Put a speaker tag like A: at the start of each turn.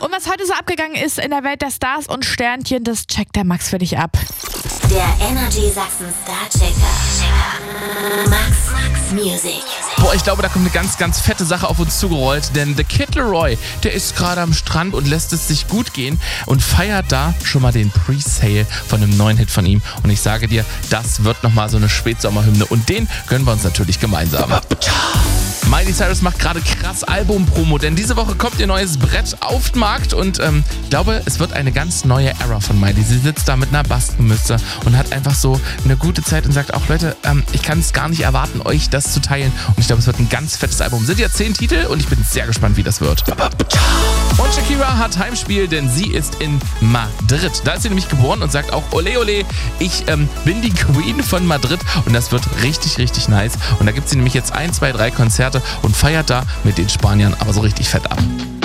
A: Und was heute so abgegangen ist in der Welt der Stars und Sternchen, das checkt der Max für dich ab.
B: Der Energy Sachsen Starchecker. Max Music.
C: Boah, ich glaube, da kommt eine ganz, ganz fette Sache auf uns zugerollt, denn The Kid Laroi, der ist gerade am Strand und lässt es sich gut gehen und feiert da schon mal den Pre-Sale von einem neuen Hit von ihm. Und ich sage dir, das wird nochmal so eine Spätsommerhymne und den gönnen wir uns natürlich gemeinsam. Miley Cyrus macht gerade krass Album-Promo, denn diese Woche kommt ihr neues Brett auf den Markt und ich glaube, es wird eine ganz neue Era von Miley. Sie sitzt da mit einer Bastenmütze und hat einfach so eine gute Zeit und sagt auch, Leute, ich kann es gar nicht erwarten, euch das zu teilen. Und ich glaube, es wird ein ganz fettes Album. Sind ja 10 Titel und ich bin sehr gespannt, wie das wird. Und Shakira hat Heimspiel, denn sie ist in Madrid. Da ist sie nämlich geboren und sagt auch, ole ole, ich bin die Queen von Madrid und das wird richtig, richtig nice. Und da gibt sie nämlich jetzt 1, 2, 3 Konzerte und feiert da mit den Spaniern aber so richtig fett ab.